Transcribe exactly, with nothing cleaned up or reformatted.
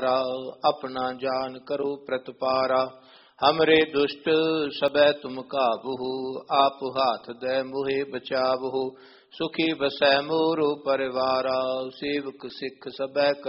अपना जान करो प्रतपारा। हमरे दुष्ट सबै तुम काबू, आप हाथ दे मोहे बचावहु। सुखी बसै मोरो परिवारा, सेवक सिख सबै